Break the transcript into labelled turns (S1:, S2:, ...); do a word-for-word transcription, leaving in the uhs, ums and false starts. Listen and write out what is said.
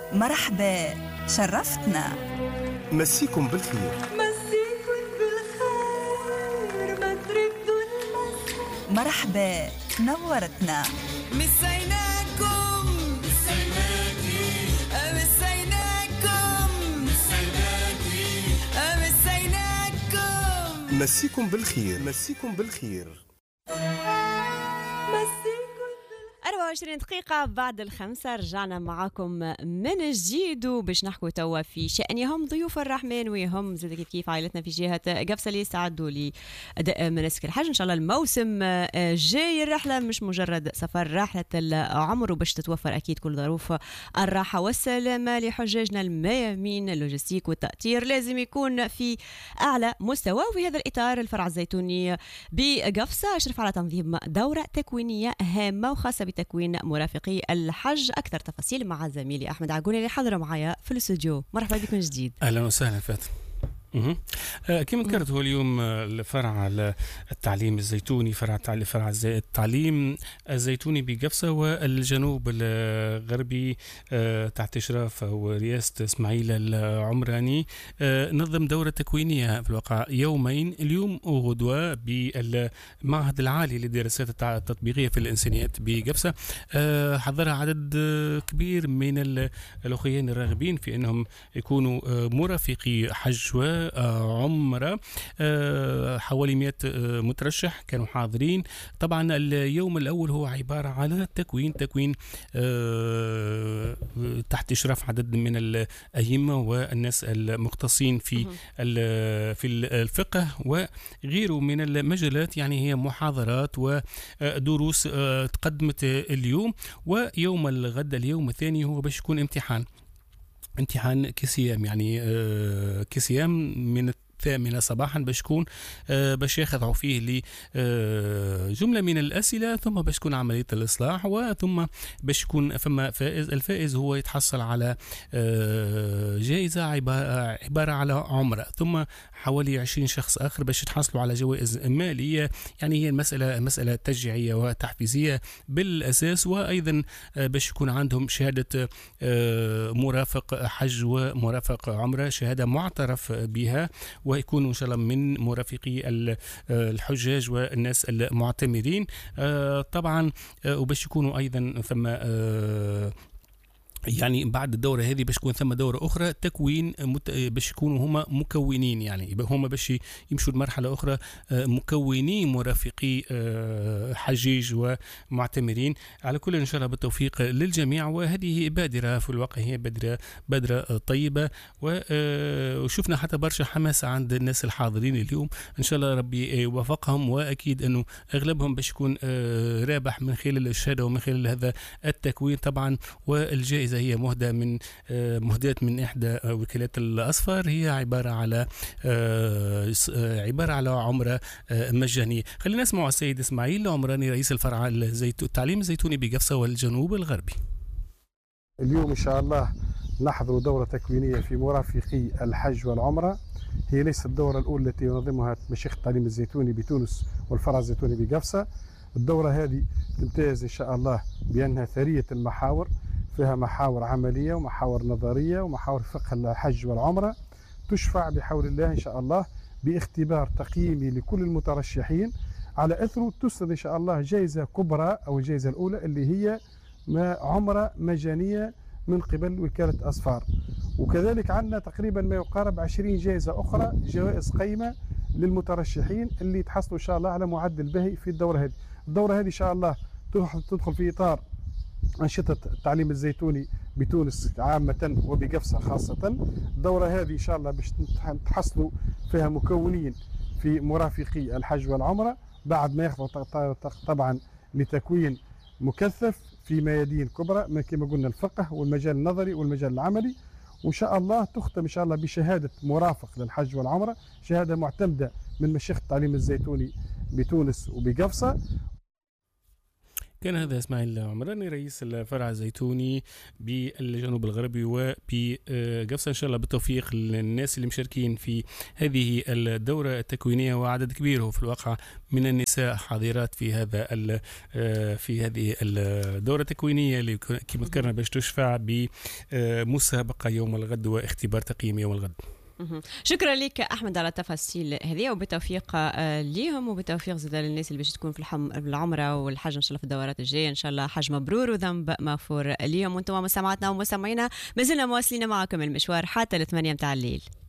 S1: مرحبا، شرفتنا.
S2: مسيكم بالخير.
S3: مسيكم بالخير، مدرب المساء.
S1: مرحبا، نورتنا.
S3: مسيناكم
S4: مسيناكي
S3: مسيناكم
S4: مسيناكي
S3: مسيناكم
S2: مسيكم بالخير. مسيكم بالخير.
S5: أربعة وعشرين دقيقة بعد الخمسة رجعنا معاكم من جديد وباش نحكوا توا في شأنهم ضيوف الرحمن ويهم زاد كيف كيف عائلتنا في جهة قفصة اللي يستعدوا لأداء مناسك الحج. إن شاء الله الموسم جاي، الرحلة مش مجرد سفر، رحلة العمر، وباش تتوفر أكيد كل ظروف الراحة والسلامة لحجاجنا. الميامين اللوجستيك والتأطير لازم يكون في أعلى مستوى، وفي هذا الإطار الفرع الزيتوني بقفصة أشرف على تنظيم دورة تكوينية هامة وخاصة بتكوين مرافقي الحج. أكثر تفاصيل مع زميلي أحمد عقوني اللي حضر معايا في الاستوديو. مرحبا بكم جديد.
S6: أهلا وسهلا فاتن. أه كما ذكرت هو اليوم الفرع التعليم الزيتوني، فرع فرع التعليم الزيتوني بقفصة والجنوب الغربي أه تحت إشراف ورئاسة إسماعيل العمراني أه نظم دورة تكوينية في الواقع يومين، اليوم وغدوة، بالمعهد العالي للدراسات التطبيقية في الإنسانيات بقفصة. أه حضرها عدد كبير من الأخوين الراغبين في أنهم يكونوا مرافقي حج عمرة. حوالي مئة مترشح كانوا حاضرين. طبعا اليوم الأول هو عبارة على تكوين تكوين تحت إشراف عدد من الأئمة والناس المختصين في في الفقه وغيره من المجالات، يعني هي محاضرات ودروس تقدمت اليوم. ويوم الغد اليوم الثاني هو باش يكون امتحان امتحان كسيام، يعني آه كسيام من الثامنة صباحا باش يكون آه باش ياخذوا فيه لي آه جملة من الأسئلة، ثم باش تكون عملية الإصلاح، وثم باش يكون فما فائز. الفائز هو يتحصل على آه جائزة عبارة على عمرة، ثم حوالي عشرين شخص آخر باش يتحصلوا على جوائز مالية. يعني هي المسألة مسألة تشجيعية وتحفيزية بالأساس، وأيضا باش يكون عندهم شهادة مرافق حج ومرافق عمرة، شهادة معترف بها، ويكونوا إن شاء الله من مرافقي الحجاج والناس المعتمرين. طبعا وباش يكونوا أيضا ثم يعني بعد الدورة هذه باش تكون ثم دورة أخرى تكوين مت... باش يكونوا هما مكونين، يعني هما باش يمشوا لمرحلة أخرى مكونين مرافقي حجيج ومعتمرين. على كل إن شاء الله بالتوفيق للجميع. وهذه بادرة في الواقع، هي بادرة بادرة طيبة، وشفنا حتى برشا حماسة عند الناس الحاضرين اليوم. إن شاء الله ربي يوفقهم، وأكيد أنه أغلبهم باش يكون رابح من خلال الشهادة ومن خلال هذا التكوين. طبعا والجائزة هي مهدى من مهداة من إحدى وكالات الأصفر، هي عبارة على عبارة على عمرة مجانية. خلينا نسمع السيد إسماعيل العمراني رئيس الفرع التعليم الزيتوني بقفصة والجنوب الغربي.
S7: اليوم إن شاء الله نحضر دورة تكوينية في مرافقي الحج والعمرة. هي ليست الدورة الأولى التي ينظمها مشيخ التعليم الزيتوني بتونس والفرع الزيتوني بقفصة. الدورة هذه تمتاز إن شاء الله بأنها ثرية المحاور، فيها محاور عملية ومحاور نظرية ومحاور فقه الحج والعمرة، تشفع بحول الله إن شاء الله باختبار تقييمي لكل المترشحين. على أثره تسند إن شاء الله جائزة كبرى أو الجائزة الأولى اللي هي عمرة مجانية من قبل وكالة أصفار. وكذلك عندنا تقريبا ما يقارب عشرين جائزة أخرى، جوائز قيمة للمترشحين اللي تحصلوا إن شاء الله على معدل باهي في الدورة هذه. الدورة هذه إن شاء الله تدخل في إطار أنشطة التعليم الزيتوني بتونس عامة وبقفصة خاصة. الدورة هذه إن شاء الله باش تحصلوا فيها مكونين في مرافقي الحج والعمرة، بعد ما ياخذوا طبعا لتكوين مكثف في ميادين كبرى كما قلنا الفقه والمجال النظري والمجال العملي. وإن شاء الله تختم إن شاء الله بشهادة مرافق للحج والعمرة، شهادة معتمدة من مشيخ التعليم الزيتوني بتونس وبقفصة.
S6: كان هذا اسماعيل عمراني رئيس الفرع الزيتوني بالجنوب الغربي وبقفصة. إن شاء الله بالتوفيق للناس اللي مشاركين في هذه الدورة التكوينية، وعدد كبير هو في الواقع من النساء حاضرات في هذا في هذه الدورة التكوينية اللي كما ذكرنا باش تشفع بمسابقة يوم الغد واختبار تقييم يوم الغد.
S5: شكرا لك أحمد على التفاصيل هذه، وبالتوفيق ليهم وبالتوفيق زاد للناس اللي باش تكون في العمرة والحج إن شاء الله في الدورات الجاية. إن شاء الله حج مبرور وذنب مغفور اليوم. وانتم مستمعاتنا ومستمعينا ما زلنا مواصلين معكم المشوار حتى الثمانية متاع الليل.